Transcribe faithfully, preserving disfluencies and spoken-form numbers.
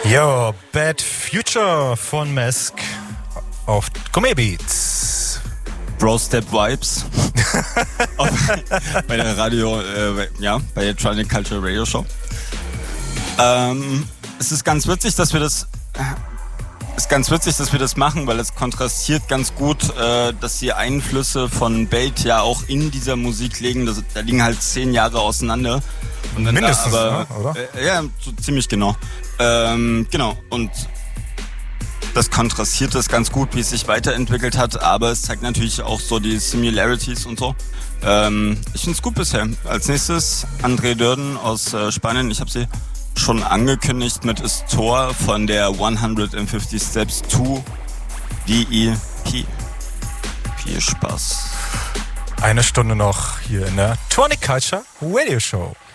Yo, Bad Future von Mesk auf Gourmet Beats. Bro Step Vibes. bei der Radio, äh, ja, bei der Tronic Culture Radio Show. Ähm, es ist ganz witzig, dass wir das, es ist ganz witzig, dass wir das machen, weil es kontrastiert ganz gut, äh, dass die Einflüsse von Bait ja auch in dieser Musik liegen. Das, da liegen halt zehn Jahre auseinander. Und dann Mindestens, da aber, ne, oder? Äh, ja, so ziemlich genau. Ähm, genau, und das kontrastiert das ganz gut, wie es sich weiterentwickelt hat, aber es zeigt natürlich auch so die Similarities und so. Ähm, ich finde es gut bisher. Als nächstes André Dörden aus äh, Spanien. Ich habe sie schon angekündigt mit Istor von der hundertfünfzig Steps to V E P. Viel Spaß. Eine Stunde noch hier in der Tronic Culture Radio Show.